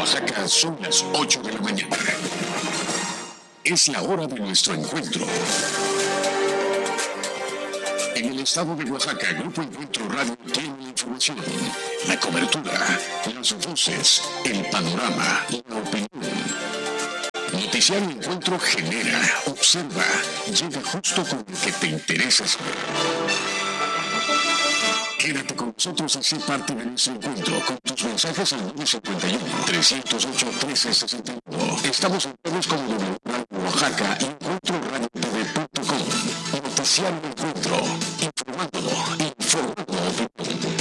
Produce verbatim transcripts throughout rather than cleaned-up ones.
Oaxaca son las ocho de la mañana. Es la hora de nuestro encuentro. En el estado de Oaxaca, Grupo Encuentro Radio tiene la información, la cobertura, las voces, el panorama, la opinión. Noticiario Encuentro genera, observa, llega justo con lo que te interesa saber. Quédate con nosotros y sé parte de nuestro encuentro con tus mensajes al nueve cinco uno, tres cero ocho, uno tres seis uno. Estamos en redes como W Radio Oaxaca y encuentro radio t v punto com. Noticiario Encuentro, informando, informando opinión.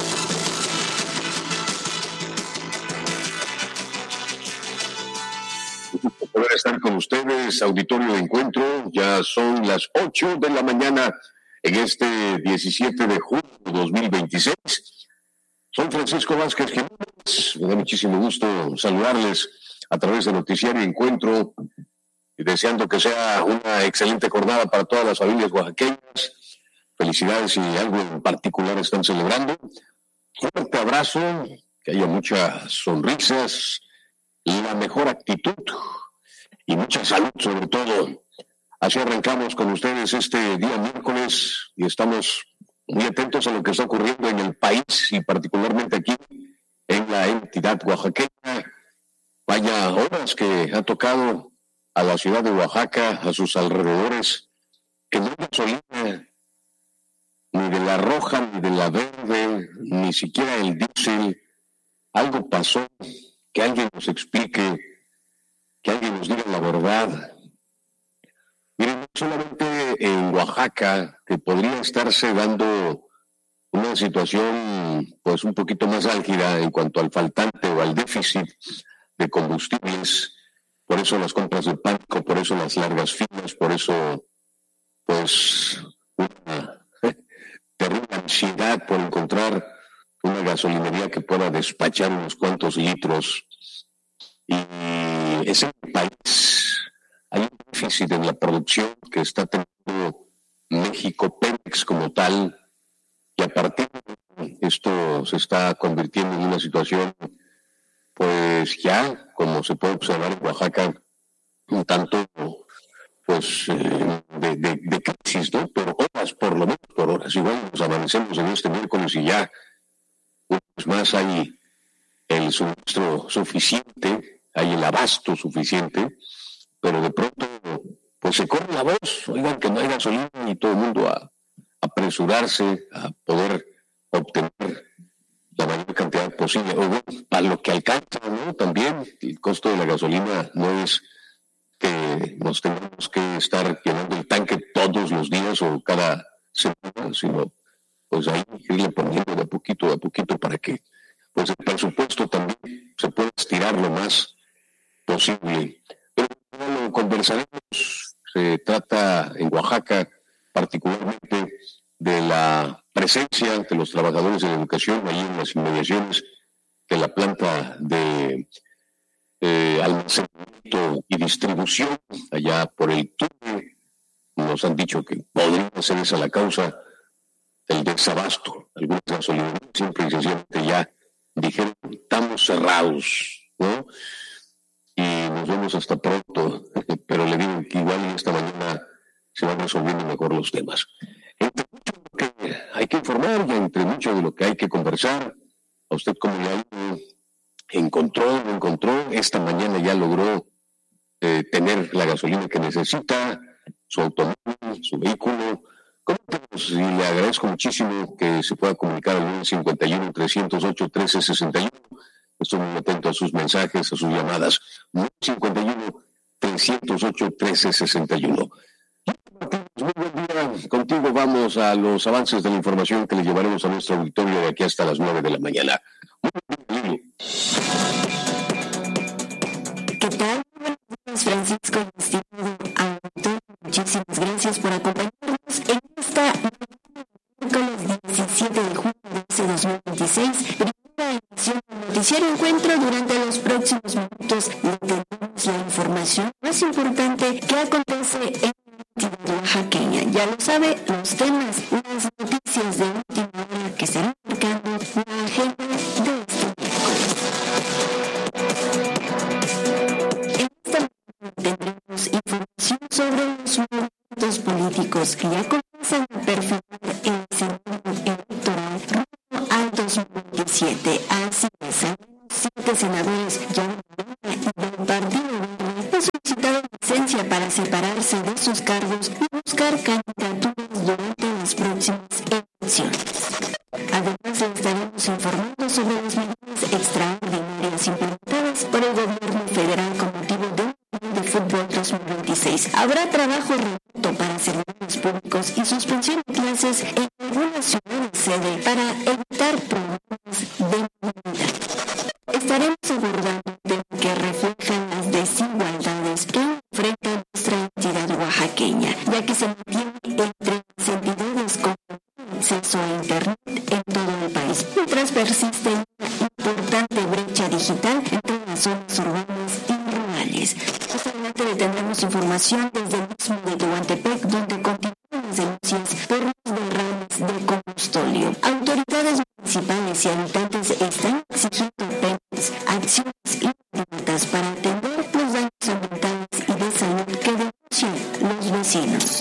Poder estar con ustedes, auditorio de Encuentro. Ya son las ocho de la mañana en este diecisiete de junio de dos mil veintiséis. Soy Francisco Vázquez Jiménez. Me da muchísimo gusto saludarles a través de Noticiario Encuentro y deseando que sea una excelente jornada para todas las familias oaxaqueñas. Felicidades si algo en particular están celebrando. Un fuerte abrazo, que haya muchas sonrisas, la mejor actitud y mucha salud sobre todo. Así arrancamos con ustedes este día miércoles y estamos muy atentos a lo que está ocurriendo en el país y particularmente aquí en la entidad oaxaqueña. Vaya horas que ha tocado a la ciudad de Oaxaca, a sus alrededores, que no hay gasolina, ni de la roja, ni de la verde, ni siquiera el diésel. Algo pasó, que alguien nos explique, que alguien nos diga la verdad. Miren, no solamente en Oaxaca, que podría estarse dando una situación pues un poquito más álgida en cuanto al faltante o al déficit de combustibles, por eso las compras de pánico, por eso las largas filas, por eso pues una terrible ansiedad por encontrar una gasolinería que pueda despachar unos cuantos litros. Y es en el país, hay un déficit en la producción que está teniendo México, Pemex como tal, y a partir de esto se está convirtiendo en una situación, pues ya, como se puede observar en Oaxaca, un tanto, pues, eh, de, de, de crisis, ¿no? Por horas, por lo menos por horas. Igual nos amanecemos en este miércoles y ya, una vez más, hay el suministro suficiente, hay el abasto suficiente, pero de pronto pues se corre la voz, oigan que no hay gasolina y todo el mundo a, a apresurarse a poder obtener la mayor cantidad posible, o bueno, a lo que alcanza, ¿no? También el costo de la gasolina no es que nos tengamos que estar llenando el tanque todos los días o cada semana, sino pues ahí irle poniendo de a poquito, de a poquito para que pues el presupuesto también se pueda estirar lo más posible. Pero no lo conversaremos. Se trata en Oaxaca particularmente de la presencia de los trabajadores de la educación ahí en las inmediaciones de la planta de eh, almacenamiento y distribución allá por el túnel. Nos han dicho que podría ser esa la causa del desabasto. Algunas gasolinerías siempre y sencillamente ya dijeron, estamos cerrados, ¿no? Y nos vemos hasta pronto, pero le digo que igual esta mañana se van resolviendo mejor los temas. Entre mucho de lo que hay que informar y entre mucho de lo que hay que conversar, a usted como le ha ido, encontró, no encontró, esta mañana ya logró eh, tener la gasolina que necesita, su automóvil, su vehículo. Coméntenos y le agradezco muchísimo que se pueda comunicar al nueve cinco uno, tres cero ocho, uno tres seis uno. Estoy muy atento a sus mensajes, a sus llamadas. nueve cinco uno, tres cero ocho, uno tres seis uno. Muy buen día. Contigo vamos a los avances de la información que le llevaremos a nuestro auditorio de aquí hasta las nueve de la mañana. Muy buen día, Lili. ¿Qué tal? Buenos días, Francisco, estimado auditor. Muchísimas gracias por acompañarnos en esta miércoles diecisiete de junio de este dos mil veintiséis. Primera emisión del Noticiario Encuentro. Durante los próximos minutos le tenemos la información más importante que acontece en la entidad oaxaqueña. Ya lo sabe, los temas, las noticias de última hora que estarán marcando la agenda de este miércoles. partidos que ya comienzan a perfilar el escenario electoral rumbo al dos mil veintisiete. Así es, al menos siete senadores ya del Partido Verde han solicitado licencia para separarse de sus cargos y buscar candidaturas durante las próximas elecciones. Además, le estaremos informando sobre las medidas extraordinarias implementadas por el gobierno federal con motivo del Mundial de Fútbol dos mil veintiséis. Habrá trabajo remoto para servidores públicos y suspensión de clases en algunas ciudades sede para evitar problemas de movilidad. Estaremos abordando un tema que refleja las desigualdades que enfrenta nuestra entidad oaxaqueña, ya que se mantiene entre las entidades con acceso a Internet en todo el país, mientras persiste una importante brecha digital entre las zonas urbanas y rurales. Más adelante le tendremos información desde el mismo de Tehuantepec, donde continúan las denuncias por los derrames de combustóleo. Autoridades municipales y habitantes están exigiendo penas, acciones inmediatas para atender los daños ambientales y de salud que denuncian los vecinos.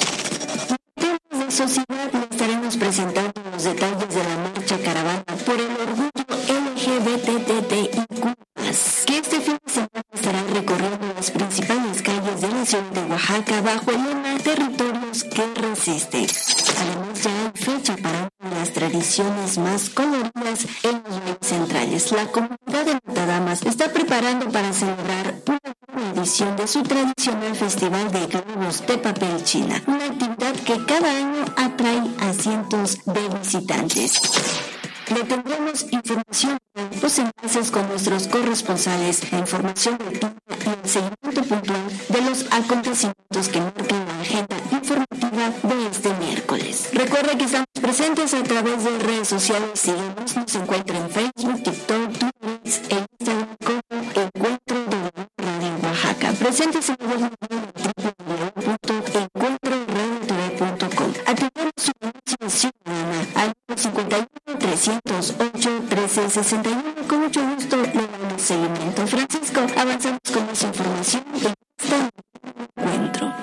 En temas de sociedad le estaremos presentando los detalles de la marcha caravana por el orgullo L G B T T I Q más, que este fin de semana estará recorriendo las principales calles de la ciudad de Oaxaca bajo el lema Territorios que resisten. Además, ya hay fecha para una de las tradiciones más coloridas en los bailes centrales. La comunidad de Matadamas está preparando para celebrar una nueva edición de su tradicional festival de globos de papel china, una actividad que cada año atrae a cientos de visitantes. Le tendremos información, los enlaces con nuestros corresponsales, la información del clima y el seguimiento puntual de los acontecimientos que marcan la agenda informativa de este miércoles. Recuerda que estamos presentes a través de redes sociales. Síguenos, nos encuentra en Facebook, TikTok, Twitter e Instagram como Encuentro de Radio Oaxaca. Presentes en el w w w punto encuentro radio t v punto com. Atendemos su denuncia ciudadana al cincuenta y uno, trescientos ocho, trece sesenta y uno. Con mucho gusto le damos seguimiento. Francisco, avanzamos con más información en este encuentro.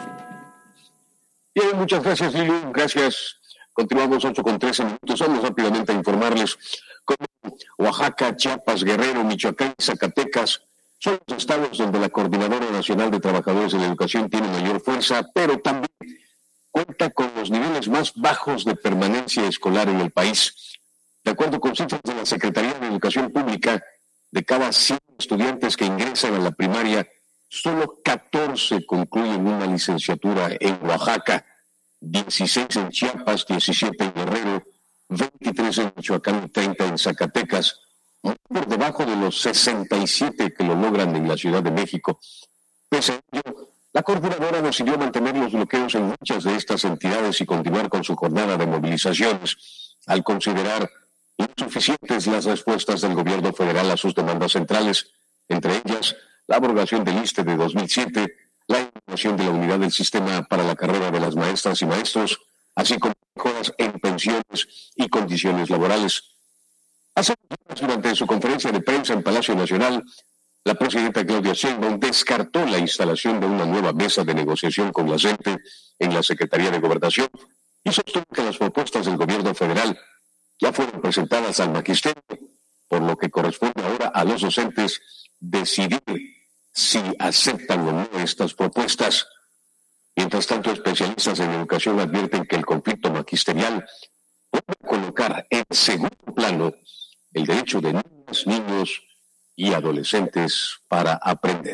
Bien, muchas gracias, Lili. Gracias. Continuamos ocho con trece minutos. Vamos rápidamente a informarles cómo Oaxaca, Chiapas, Guerrero, Michoacán y Zacatecas son los estados donde la Coordinadora Nacional de Trabajadores de la Educación tiene mayor fuerza, pero también cuenta con los niveles más bajos de permanencia escolar en el país. De acuerdo con cifras de la Secretaría de Educación Pública, de cada cien estudiantes que ingresan a la primaria, solo catorce concluyen una licenciatura en Oaxaca, dieciséis en Chiapas, diecisiete en Guerrero, veintitrés en Michoacán y treinta en Zacatecas, muy por debajo de los sesenta y siete que lo logran en la Ciudad de México. Pese a ello, la coordinadora decidió mantener los bloqueos en muchas de estas entidades y continuar con su jornada de movilizaciones, al considerar insuficientes las respuestas del gobierno federal a sus demandas centrales, entre ellas la abrogación del I S S S T E de dos mil siete, la eliminación de la unidad del sistema para la carrera de las maestras y maestros, así como mejoras en pensiones y condiciones laborales. Hace días, durante su conferencia de prensa en Palacio Nacional, la presidenta Claudia Sheinbaum descartó la instalación de una nueva mesa de negociación con la C E N T E en la Secretaría de Gobernación y sostuvo que las propuestas del gobierno federal ya fueron presentadas al magisterio, por lo que corresponde ahora a los docentes decidir si aceptan o no estas propuestas. Mientras tanto, especialistas en educación advierten que el conflicto magisterial puede colocar en segundo plano el derecho de niñas, niños y adolescentes para aprender.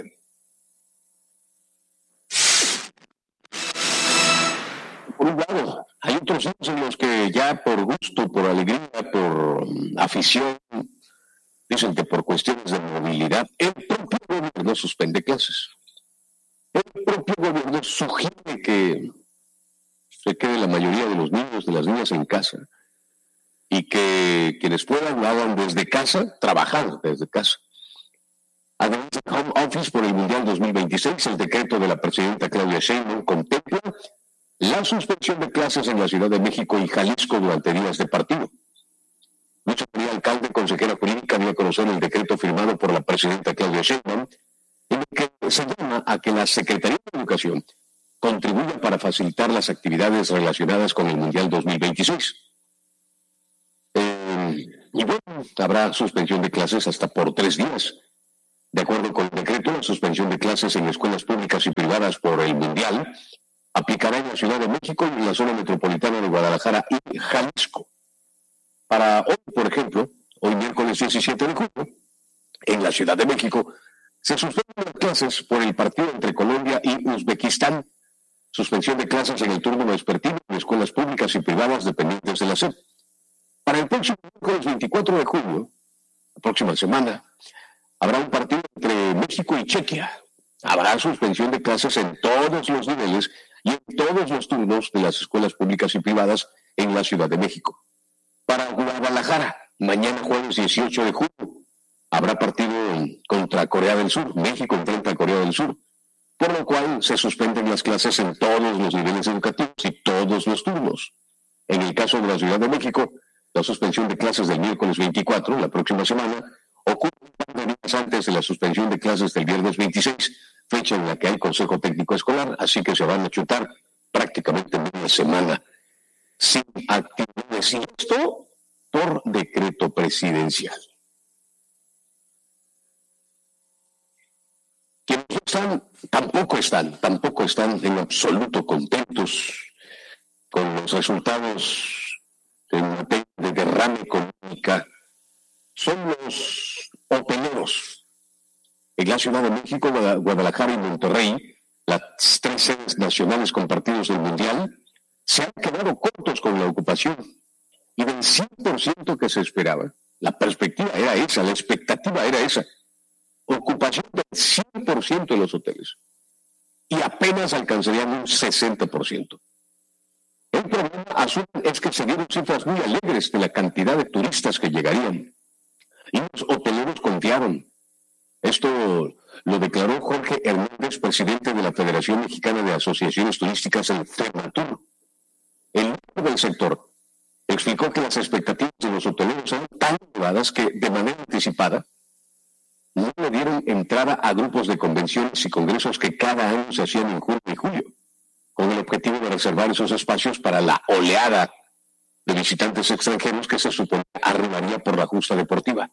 Por un lado, hay otros años en los que ya por gusto, por alegría, por afición, dicen que por cuestiones de movilidad, el propio gobierno suspende clases. El propio gobierno sugiere que se quede la mayoría de los niños, de las niñas en casa, y que quienes puedan lo hagan desde casa, trabajar desde casa. Además del home office por el Mundial dos mil veintiséis, el decreto de la presidenta Claudia Sheinbaum contempla la suspensión de clases en la Ciudad de México y Jalisco durante días de partido. Lucha María Alcalde, consejera jurídica, dio a conocer el decreto firmado por la presidenta Claudia Sheinbaum, en el que se llama a que la Secretaría de Educación contribuya para facilitar las actividades relacionadas con el Mundial dos mil veintiséis. Eh, y bueno, habrá suspensión de clases hasta por tres días. De acuerdo con el decreto, la suspensión de clases en escuelas públicas y privadas por el Mundial aplicará en la Ciudad de México y en la zona metropolitana de Guadalajara y Jalisco. Para hoy, por ejemplo, hoy miércoles diecisiete de junio, en la Ciudad de México, se suspenden las clases por el partido entre Colombia y Uzbekistán. Suspensión de clases en el turno vespertino en escuelas públicas y privadas dependientes de la SEP. Para el próximo miércoles veinticuatro de junio, la próxima semana, habrá un partido entre México y Chequia. Habrá suspensión de clases en todos los niveles y en todos los turnos de las escuelas públicas y privadas en la Ciudad de México. Para Guadalajara, mañana jueves dieciocho de junio, habrá partido contra Corea del Sur. México enfrenta a Corea del Sur, por lo cual se suspenden las clases en todos los niveles educativos y todos los turnos. En el caso de la Ciudad de México, la suspensión de clases del miércoles veinticuatro, la próxima semana, ocurre un par de días antes de la suspensión de clases del viernes veintiséis, fecha en la que hay Consejo Técnico Escolar, así que se van a chutar prácticamente media semana sin actividades. Y esto por decreto presidencial. Quienes no están, tampoco están, tampoco están en absoluto contentos con los resultados en materia de derrame económica, son los hoteleros. En la Ciudad de México, Guadalajara y Monterrey, las tres sedes nacionales con partidos del Mundial, se han quedado cortos con la ocupación. Y del cien por ciento que se esperaba, la perspectiva era esa, la expectativa era esa. Ocupación del cien por ciento de los hoteles. Y apenas alcanzarían un sesenta por ciento. El problema, asumen, es que se dieron cifras muy alegres de la cantidad de turistas que llegarían. Y los hoteleros confiaron. Esto lo declaró Jorge Hernández, presidente de la Federación Mexicana de Asociaciones Turísticas, el FEMATUR. El líder del sector explicó que las expectativas de los hoteleros eran tan elevadas que, de manera anticipada, no le dieron entrada a grupos de convenciones y congresos que cada año se hacían en junio y julio, con el objetivo de reservar esos espacios para la oleada de visitantes extranjeros que se supone arribaría por la justa deportiva.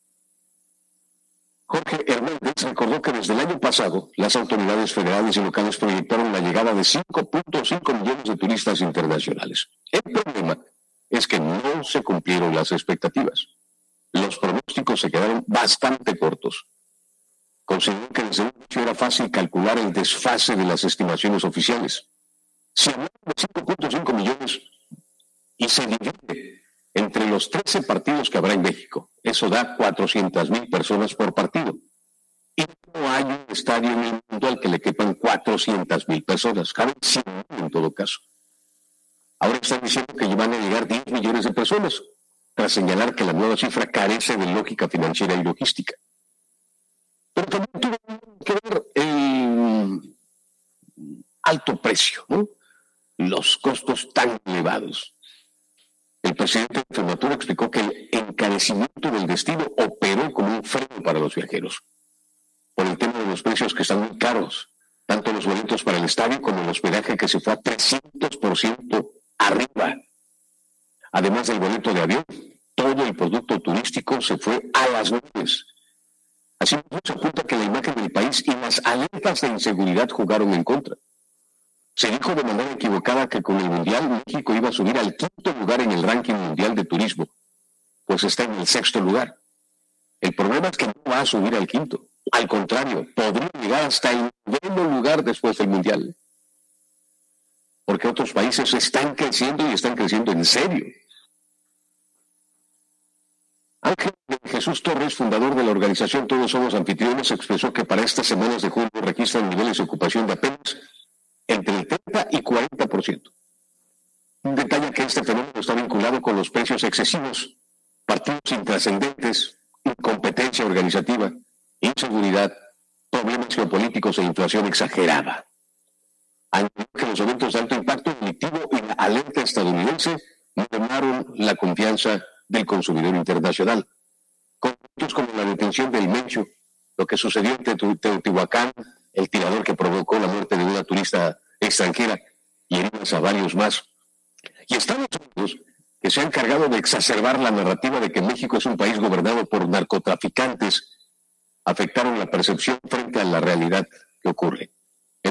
Jorge Hernández recordó que desde el año pasado las autoridades federales y locales proyectaron la llegada de cinco punto cinco millones de turistas internacionales. El problema es que no se cumplieron las expectativas. Los pronósticos se quedaron bastante cortos. Consideró que desde un inicio era fácil calcular el desfase de las estimaciones oficiales. Si hablamos de cinco punto cinco millones y se divide entre los trece partidos que habrá en México, eso da cuatrocientas mil personas por partido. Y no hay un estadio en el mundo al que le quepan cuatrocientas mil personas, caben cien mil en todo caso. Ahora están diciendo que van a llegar diez millones de personas, tras señalar que la nueva cifra carece de lógica financiera y logística. Pero también tuvo que ver el alto precio, ¿no? Los costos tan elevados. El presidente de FEMATUR explicó que el encarecimiento del destino operó como un freno para los viajeros, por el tema de los precios que están muy caros, tanto los boletos para el estadio como el hospedaje que se fue a trescientos por ciento arriba. Además del boleto de avión, todo el producto turístico se fue a las nubes. Así mismo se apunta que la imagen del país y las alertas de inseguridad jugaron en contra. Se dijo de manera equivocada que con el Mundial México iba a subir al quinto lugar en el ranking mundial de turismo, pues está en el sexto lugar. El problema es que no va a subir al quinto. Al contrario, podría llegar hasta el noveno lugar después del Mundial. Porque otros países están creciendo y están creciendo en serio. Ángel Jesús Torres, fundador de la organización Todos Somos Anfitriones, expresó que para estas semanas de julio registran niveles de ocupación de apenas entre el treinta y cuarenta por ciento. Detalla que este fenómeno está vinculado con los precios excesivos, partidos intrascendentes, incompetencia organizativa, inseguridad, problemas geopolíticos e inflación exagerada. Añadió que los eventos de alto impacto delictivo y la alerta estadounidense mermaron la confianza del consumidor internacional. Conflictos como la detención del Mencho, lo que sucedió en Teotihuacán, el tirador que provocó la muerte de una turista extranjera y heridas a varios más. Y Estados Unidos, que se ha encargado de exacerbar la narrativa de que México es un país gobernado por narcotraficantes, afectaron la percepción frente a la realidad que ocurre.